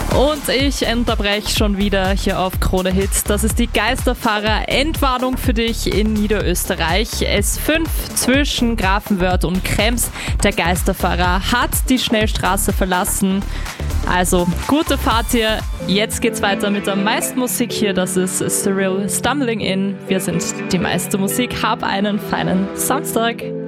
Und ich unterbreche schon wieder hier auf Krone Hit. Das ist die Geisterfahrer-Endwarnung für dich in Niederösterreich. S5 zwischen Grafenwörth und Krems. Der Geisterfahrer hat die Schnellstraße verlassen. Also, gute Fahrt hier. Jetzt geht's weiter mit der meisten Musik hier. Das ist Cyril Stumbling In. Wir sind die meiste Musik. Hab einen feinen Samstag.